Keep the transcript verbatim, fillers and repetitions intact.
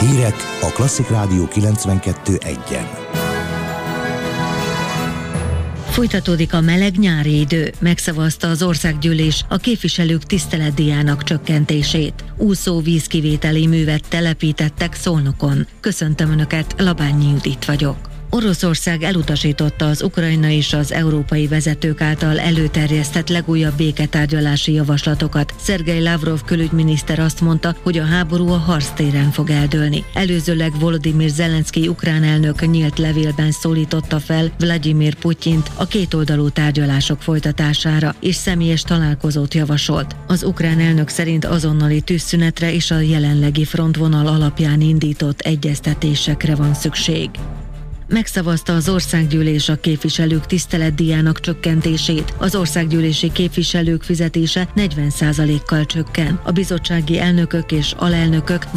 Hírek a Klasszik Rádió kilencvenkettő egyen. Folytatódik a meleg nyári idő, megszavazta az országgyűlés a képviselők tiszteletdíjának csökkentését. Úszó vízkivételi művet telepítettek Szolnokon. Köszöntöm Önöket, Labányi Judit vagyok. Oroszország elutasította az ukrajnai és az európai vezetők által előterjesztett legújabb béketárgyalási javaslatokat. Szergej Lavrov külügyminiszter azt mondta, hogy a háború a harctéren fog eldőlni. Előzőleg Volodymyr Zelenszkij ukrán elnök nyílt levélben szólította fel Vladimir Putyint a kétoldalú tárgyalások folytatására, és személyes találkozót javasolt. Az ukrán elnök szerint azonnali tűzszünetre és a jelenlegi frontvonal alapján indított egyeztetésekre van szükség. Megszavazta az országgyűlés a képviselők tiszteletdíjának csökkentését. Az országgyűlési képviselők fizetése negyven százalékkal csökken. A bizottsági elnökök és alelnökök